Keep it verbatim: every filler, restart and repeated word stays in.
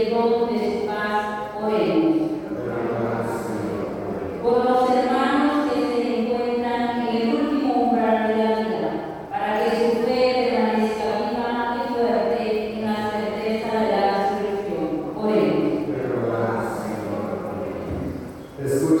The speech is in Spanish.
el don de su paz, oremos. Por los hermanos que se encuentran en el último umbral de la vida, para que su fe permanezca viva y fuerte en la certeza de la resurrección, oremos. Escucha